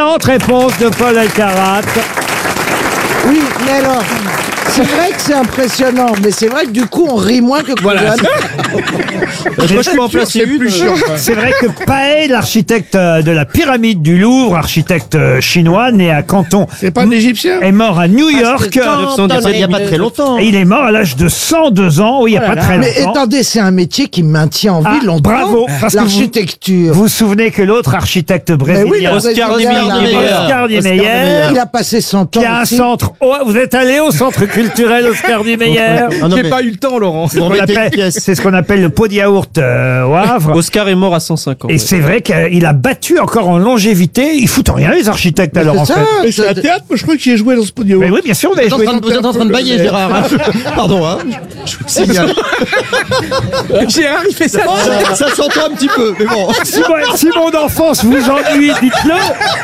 Excellente réponse de Paul Alcarat. Oui, mais alors, c'est vrai que c'est impressionnant, mais c'est vrai que du coup, on rit moins que Voilà. Je peux en placer une. C'est vrai que Paet, l'architecte de la pyramide du Louvre, architecte chinois, né à Canton, C'est pas un Égyptien? est mort à New York. Il n'y a pas très longtemps. Et il est mort à l'âge de 102 ans, oui, il n'y a pas très Mais longtemps. attendez, c'est un métier qui maintient en vie Ah, longtemps. bravo, parce que l'architecture. vous vous souvenez que l'autre architecte brésilien, Oscar Niemeyer. Oscar Niemeyer, Il a passé 100 ans. qui a un aussi. centre... Oh, vous êtes allé au centre culturel Oscar Niemeyer? J'ai pas eu le temps, Laurent. C'est ce qu'on appelle le pot de yaourt au Havre. Oscar est mort à 105 ans. Et c'est vrai qu'il a battu encore en longévité. Ils foutent en rien, les architectes, alors, en C'est fait. ça, Mais c'est un théâtre, moi je crois que j'y ai joué dans ce podium. Mais oui, bien sûr, vous avez joué. Vous êtes en train de bailler, Gérard. hein. Pardon, hein. Je vous signale. Gérard, il fait ça. Ça s'entend un petit peu, mais bon. Si mon enfance vous ennuie, dites-le.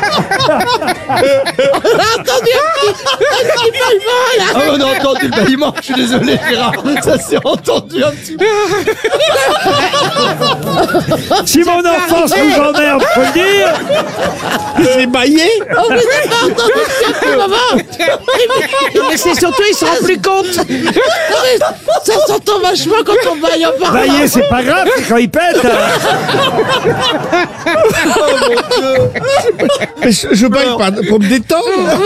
Ah, on a entendu le bâillement. Je suis désolé, Gérard. Ça s'est entendu un petit peu. Si mon enfance vous emmerde, faut le dire. C'est baillé. Mais c'est surtout, il se rend plus compte. Ça s'entend vachement quand on baille en parlant. Bailler, c'est pas grave, c'est quand il pète. Mais je baille pas pour me détendre.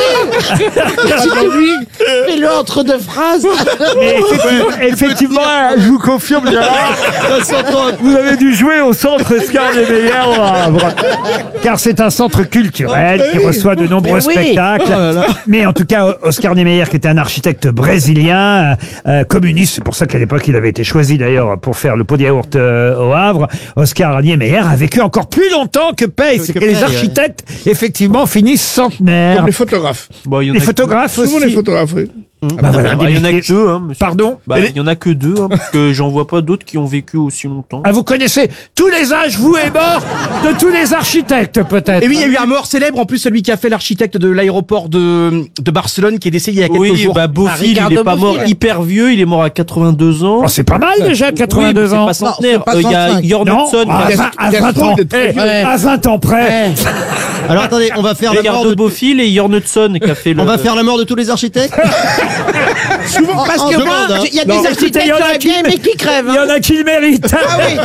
Fais-le entre deux phrases. Mais effectivement, je vous confirme, Gérard, Ça s'entend. vous avez dû jouer au centre Oscar Niemeyer au Havre. Car c'est un centre culturel qui reçoit de nombreux Mais oui. spectacles. Mais en tout cas, Oscar Niemeyer, qui était un architecte brésilien, communiste, c'est pour ça qu'à l'époque, il avait été choisi d'ailleurs pour faire le pot de yaourt au Havre. Oscar Niemeyer a vécu encore plus longtemps que Paye. C'est que les architectes, effectivement, finissent centenaires. Comme les photographes. Bon, il y en Les a photographes Souvent aussi. les photographes, oui. Bah voilà, il y en a des que deux, hein, monsieur. Pardon? Il y en a que deux, hein, parce que j'en vois pas d'autres qui ont vécu aussi longtemps. Ah, vous connaissez tous les âges, vous et morts, de tous les architectes, peut-être. Et oui, il y a eu un mort célèbre, en plus celui qui a fait l'architecte de l'aéroport de Barcelone, qui est décédé il y a quelques Oui, jours. Bofill, il Ricardo est pas mort Bofill. hyper vieux, il est mort à 82 ans. Oh, c'est pas mal déjà, 82 oui, ans. c'est pas centenaire. Non, c'est pas Il y a 105. Jörn Non, Hudson, à 20 ans. À 20 ans près. Alors attendez, on va faire la mort de Bofill et Jörn Hudson qui a fait le... On va faire la mort de tous les architectes. Souvent, Parce que moi, il y a des Écoutez, architectes il y en a qui auraient bien aimé qui crèvent. Il y en a qui le méritent. Ah oui.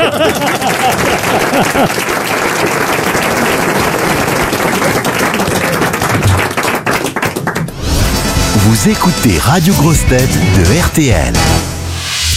Vous écoutez Radio Grosse Tête de RTL.